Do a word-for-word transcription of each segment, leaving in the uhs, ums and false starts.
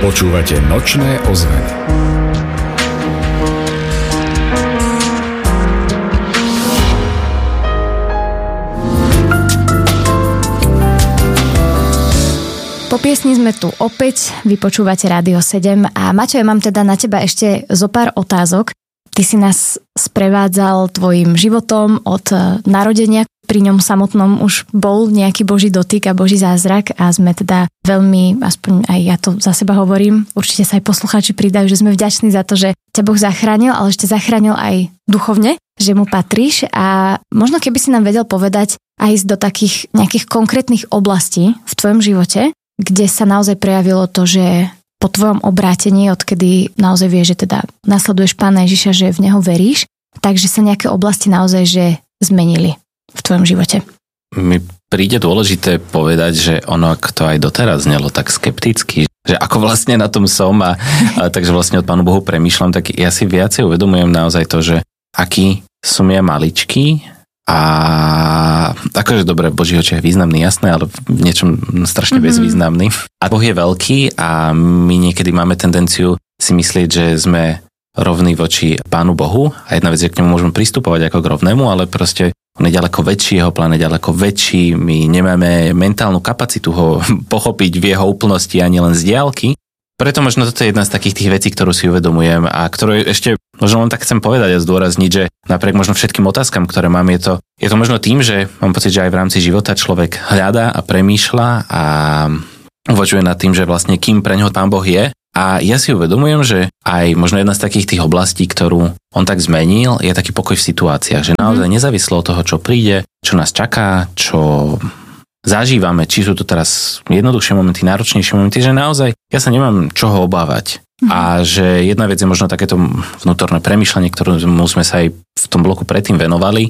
Počúvate Nočné ozveny. Po piesni sme tu opäť, vy počúvate Rádio sedem a Maťo, ja mám teda na teba ešte zo pár otázok. Ty si nás sprevádzal tvojim životom od narodenia, pri ňom samotnom už bol nejaký Boží dotyk a Boží zázrak a sme teda veľmi, aspoň aj ja to za seba hovorím, určite sa aj poslucháči pridajú, že sme vďační za to, že ťa Boh zachránil, ale ešte zachránil aj duchovne, že mu patríš a možno keby si nám vedel povedať aj do takých nejakých konkrétnych oblastí v tvojom živote, kde sa naozaj prejavilo to, že po tvojom obrátení, odkedy naozaj vieš, že teda nasleduješ Pána Ježiša, že v neho veríš, takže sa nejaké oblasti naozaj že zmenili v tvojom živote. Mi príde dôležité povedať, že ono, ak to aj doteraz znelo tak skepticky, že ako vlastne na tom som a, a takže vlastne od Pánu Bohu premýšľam, tak ja si viacej uvedomujem naozaj to, že aký som ja maličký a akože dobre, v Božích očiach významný, jasné, ale v niečom strašne mm-hmm. bezvýznamný. A Boh je veľký a my niekedy máme tendenciu si myslieť, že sme rovní voči Pánu Bohu a jedna vec je, k nemu môžeme pristupovať ako k rovnému, ale proste on je ďaleko väčší, jeho plán je ďaleko väčší, my nemáme mentálnu kapacitu ho pochopiť v jeho úplnosti ani len z diaľky. Preto možno toto je jedna z takých tých vecí, ktorú si uvedomujem a ktorú ešte možno len tak chcem povedať a zdôrazniť, že napriek možno všetkým otázkam, ktoré mám, je to, je to možno tým, že mám pocit, že aj v rámci života človek hľadá a premýšľa a uvažuje nad tým, že vlastne kým pre ňoho Pán Boh je. A ja si uvedomujem, že aj možno jedna z takých tých oblastí, ktorú on tak zmenil, je taký pokoj v situáciách, že naozaj nezávislo od toho, čo príde, čo nás čaká, čo zažívame, či sú to teraz jednoduchšie momenty, náročnejšie momenty, že naozaj ja sa nemám čoho obávať. Mm. A že jedna vec je možno takéto vnútorné premýšľanie, ktorému sme sa aj v tom bloku predtým venovali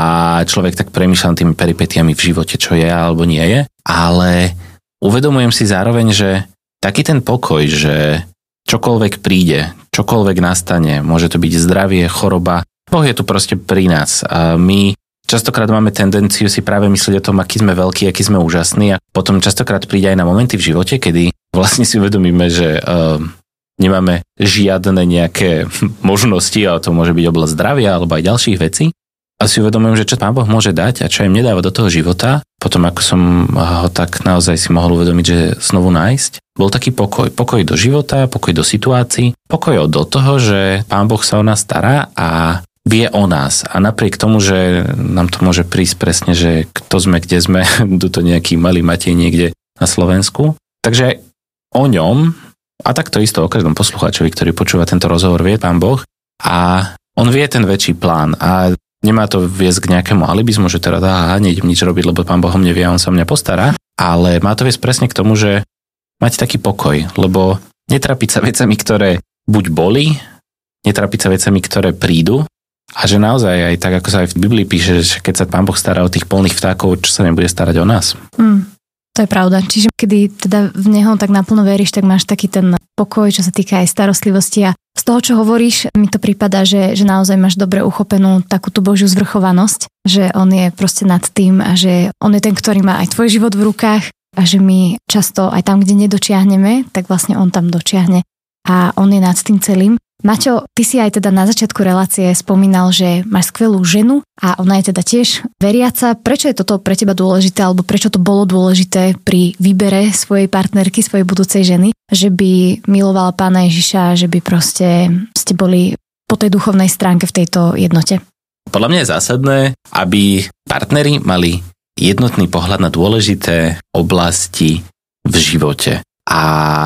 a človek tak premýšľa tými peripetiami v živote, čo je alebo nie je, ale uvedomujem si zároveň, že taký ten pokoj, že čokoľvek príde, čokoľvek nastane, môže to byť zdravie, choroba, Boh je tu proste pri nás a my častokrát máme tendenciu si práve myslieť o tom, aký sme veľkí, aký sme úžasní a potom častokrát príde aj na momenty v živote, kedy vlastne si uvedomíme, že uh, nemáme žiadne nejaké možnosti, a to môže byť oblasť zdravia alebo aj ďalších vecí. A si uvedomujem, že čo Pán Boh môže dať a čo im nedáva do toho života, potom ako som ho tak naozaj si mohol uvedomiť, že znovu nájsť, bol taký pokoj. Pokoj do života, pokoj do situácií, pokoj do toho, že Pán Boh sa o nás stará a vie o nás. A napriek tomu, že nám to môže prísť presne, že kto sme, kde sme, tu to nejaký malý Matej niekde na Slovensku. Takže o ňom, a takto isto o každom poslucháčovi, ktorý počúva tento rozhovor, vie Pán Boh a on vie ten väčší plán a nemá to viesť k nejakému alibizmu, že teda aha, nejdem nič robiť, lebo Pán Boh o mne vie a on sa mňa postará, ale má to viesť presne k tomu, že mať taký pokoj, lebo netrapiť sa vecami, ktoré buď boli, netrapiť sa vecami, ktoré prídu, a že naozaj aj tak, ako sa aj v Biblii píše, že keď sa Pán Boh stará o tých polných vtákov, čo sa nebude starať o nás. Mm, to je pravda. Čiže kedy teda v neho tak naplno veríš, tak máš taký ten pokoj, čo sa týka aj starostlivosti a z toho, čo hovoríš, mi to prípada, že, že naozaj máš dobre uchopenú takú tú Božiu zvrchovanosť, že on je proste nad tým a že on je ten, ktorý má aj tvoj život v rukách a že my často aj tam, kde nedočiahneme, tak vlastne on tam dočiahne a on je nad tým celým. Maťo, ty si aj teda na začiatku relácie spomínal, že máš skvelú ženu a ona je teda tiež veriaca. Prečo je toto pre teba dôležité, alebo prečo to bolo dôležité pri výbere svojej partnerky, svojej budúcej ženy, že by milovala Pána Ježiša, že by proste ste boli po tej duchovnej stránke v tejto jednote? Podľa mňa je zásadné, aby partneri mali jednotný pohľad na dôležité oblasti v živote. A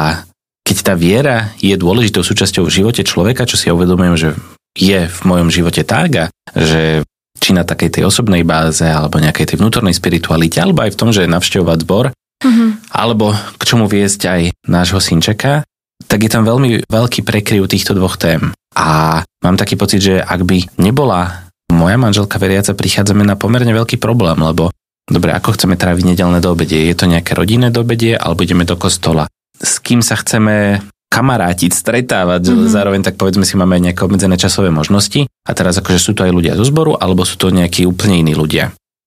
keď tá viera je dôležitou súčasťou v živote človeka, čo si ja uvedomujem, že je v mojom živote tak a že či na takej tej osobnej báze alebo nejakej tej vnútornej spiritualite, alebo aj v tom, že navštevovať zbor, mm-hmm. alebo k čomu viesť aj nášho synčeka, tak je tam veľmi veľký prekryv týchto dvoch tém. A mám taký pocit, že ak by nebola moja manželka veriaca, prichádzame na pomerne veľký problém, lebo dobre, ako chceme tráviť nedeľné doobedie? Je to nejaké rodinné doobedie alebo ideme do kostola? S kým sa chceme kamarátiť, stretávať, mm-hmm. zároveň tak povedzme si máme aj nejaké obmedzené časové možnosti a teraz akože sú to aj ľudia zo zboru alebo sú to nejakí úplne iní ľudia.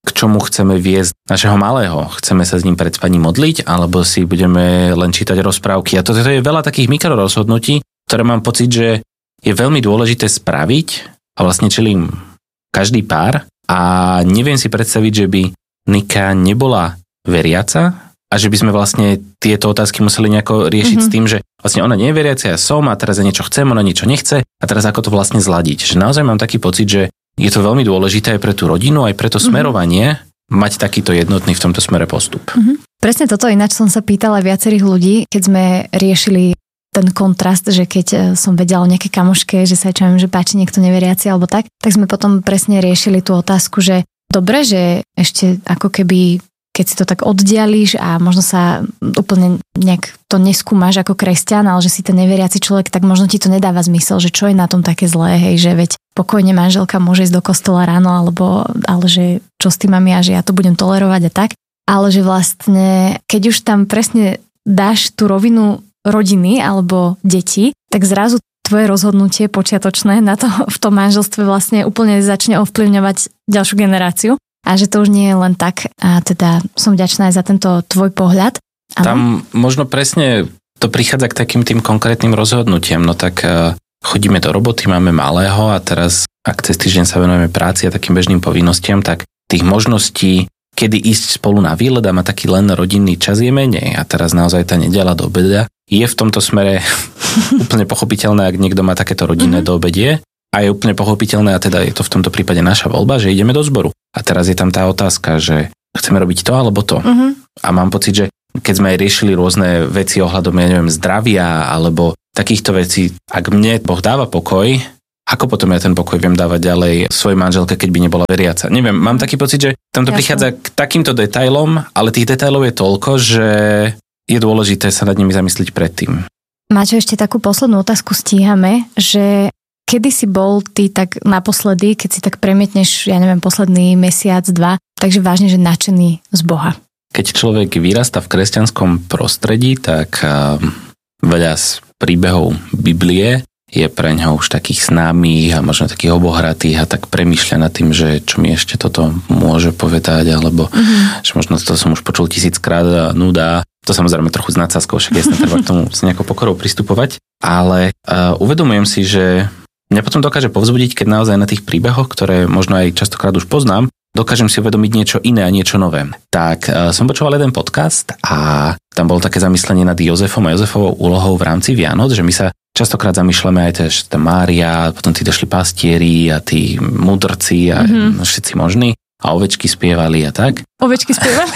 k čomu chceme viesť našeho malého. Chceme sa s ním pred spaním modliť, alebo si budeme len čítať rozprávky. A toto je veľa takých mikrorozhodnutí, ktoré mám pocit, že je veľmi dôležité spraviť a vlastne čelím každý pár a neviem si predstaviť, že by Nika nebola veriaca a že by sme vlastne tieto otázky museli nejako riešiť mm-hmm. s tým, že vlastne ona nie je veriaca, ja som a teraz ja niečo chcem, ona niečo nechce a teraz ako to vlastne zladiť. Že naozaj mám taký pocit, že je to veľmi dôležité aj pre tú rodinu, aj pre to mm-hmm. smerovanie mať takýto jednotný v tomto smere postup. Mm-hmm. Presne toto ináč som sa pýtala viacerých ľudí, keď sme riešili ten kontrast, že keď som vedela o nejaké kamoške, že sa čujem, že páči niekto neveriaci alebo tak, tak sme potom presne riešili tú otázku, že dobre, že ešte ako keby keď si to tak oddialíš a možno sa úplne nejak to neskúmaš ako kresťan, ale že si ten neveriaci človek, tak možno ti to nedáva zmysel, že čo je na tom také zlé, hej, že veď pokojne manželka môže ísť do kostola ráno, alebo ale že čo s tým mám ja, že ja to budem tolerovať a tak. Ale že vlastne, keď už tam presne dáš tú rovinu rodiny alebo detí, tak zrazu tvoje rozhodnutie počiatočné na to v tom manželstve vlastne úplne začne ovplyvňovať ďalšiu generáciu. A že to už nie je len tak. A teda som vďačná aj za tento tvoj pohľad. Ano? Tam možno presne to prichádza k takým tým konkrétnym rozhodnutiam. No tak chodíme do roboty, máme malého a teraz, ak cez týždeň sa venujeme práci a takým bežným povinnostiam, tak tých možností, kedy ísť spolu na výlet a mať taký len rodinný čas je menej. A teraz naozaj tá nedeľa do obeda je v tomto smere úplne pochopiteľné, ak niekto má takéto rodinné mm-hmm. do obedie. A je úplne pochopiteľné, a teda je to v tomto prípade naša voľba, že ideme do zboru. A teraz je tam tá otázka, že chceme robiť to alebo to. Uh-huh. A mám pocit, že keď sme aj riešili rôzne veci ohľadom, ja neviem, zdravia alebo takýchto vecí, ak mne Boh dáva pokoj, ako potom ja ten pokoj viem dávať ďalej svojej manželke, keď by nebola veriaca. Neviem, mám taký pocit, že tam to Jasne. prichádza k takýmto detailom, ale tých detailov je toľko, že je dôležité sa nad nimi zamyslieť predtým. Maťo, ešte takú poslednú otázku stíhame, že kedy si bol ty tak naposledy, keď si tak premietneš, ja neviem, posledný mesiac, dva, takže vážne, že nadšený z Boha? Keď človek vyrastá v kresťanskom prostredí, tak uh, veľa z príbehov Biblie je pre ňoho už takých známych a možno takých obohratých a tak premýšľa nad tým, že čo mi ešte toto môže povedať, alebo mm-hmm. že možno to som už počul tisíckrát a nuda. To samozrejme trochu s nadsázkou, však jasne treba k tomu s nejakou pokorou pristupovať, ale uh, uvedomujem si, že mňa potom dokáže povzbudiť, keď naozaj na tých príbehoch, ktoré možno aj častokrát už poznám, dokážem si uvedomiť niečo iné a niečo nové. Tak uh, som počúval jeden podcast a tam bolo také zamyslenie nad Jozefom a Jozefovou úlohou v rámci Vianoc, že my sa častokrát zamýšľame aj tež tá Mária, potom tí došli pastieri a tí mudrci a mm-hmm. všetci možní a ovečky spievali a tak. Ovečky spievali?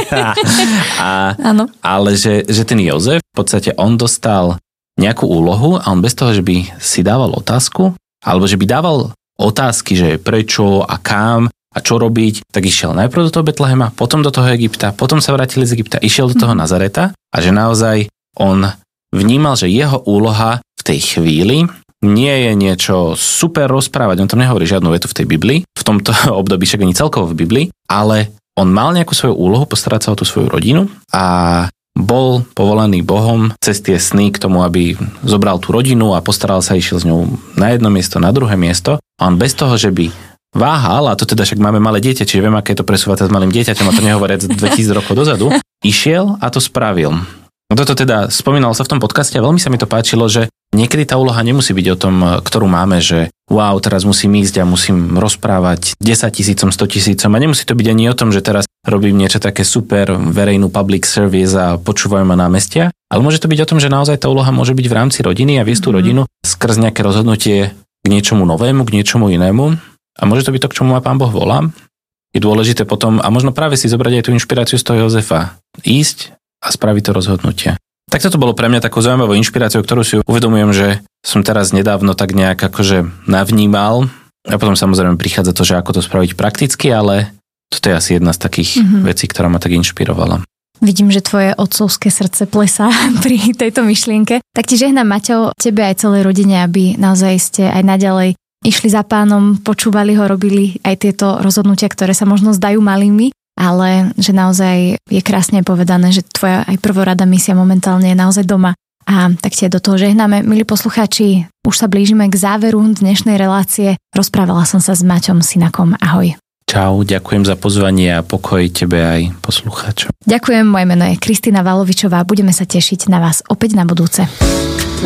a, ale že, že ten Jozef, v podstate on dostal nejakú úlohu a on bez toho, že by si dával otázku, alebo že by dával otázky, že prečo a kam a čo robiť, tak išiel najprv do toho Betlehema, potom do toho Egypta, potom sa vrátili z Egypta, išiel do toho Nazareta a že naozaj on vnímal, že jeho úloha v tej chvíli nie je niečo super rozprávať, on tam nehovorí žiadnu vetu v tej Biblii, v tomto období, však ani celkovo v Biblii, ale on mal nejakú svoju úlohu, postarať sa o tú svoju rodinu a bol povolaný Bohom cez tie sny k tomu, aby zobral tú rodinu a postaral sa, išiel s ňou na jedno miesto, na druhé miesto. A on bez toho, že by váhal, a to teda však máme malé dieťa, čiže viem, aké je to presúvať s malým dieťaťom, a to nehovoriac dvetisíc rokov dozadu, išiel a to spravil. No toto teda spomínal sa v tom podcaste a veľmi sa mi to páčilo, že niekedy tá úloha nemusí byť o tom, ktorú máme, že wow, teraz musím ísť a musím rozprávať desaťtisícom, stotisícom a nemusí to byť ani o tom, že teraz robím niečo také super verejnú public service a počúvajú ma námestia, ale môže to byť o tom, že naozaj tá úloha môže byť v rámci rodiny a viesť tú rodinu skrz nejaké rozhodnutie k niečomu novému, k niečomu inému a môže to byť to, k čomu ma Pán Boh volá. Je dôležité potom a možno práve si zobrať aj tú inšpiráciu z toho Jozefa. Ísť a spraviť to rozhodnutie. Tak toto bolo pre mňa takou zaujímavou inšpiráciou, ktorú si uvedomujem, že som teraz nedávno tak nejak akože navnímal a potom samozrejme prichádza to, že ako to spraviť prakticky, ale toto je asi jedna z takých mm-hmm. vecí, ktorá ma tak inšpirovala. Vidím, že tvoje otcovské srdce plesá pri tejto myšlienke. Tak ti žehnám, Maťo, tebe aj celej rodine, aby naozaj ste aj naďalej išli za Pánom, počúvali ho, robili aj tieto rozhodnutia, ktoré sa možno zdajú malými, ale že naozaj je krásne povedané, že tvoja aj prvorada misia momentálne je naozaj doma. A tak ti do toho žehnáme. Milí poslucháči, už sa blížime k záveru dnešnej relácie. Rozprávala som sa s Maťom Synakom. Ahoj. Čau, ďakujem za pozvanie a pokoj tebe aj poslucháčom. Ďakujem, moje meno je Kristína Valovičová. Budeme sa tešiť na vás opäť na budúce.